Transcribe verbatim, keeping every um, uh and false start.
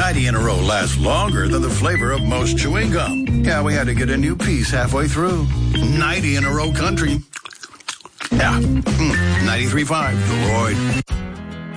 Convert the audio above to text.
ninety in a row lasts longer than the flavor of most chewing gum. Yeah, we had to get a new piece halfway through. ninety in a row country. Yeah, mm, ninety-three point five, Deloitte.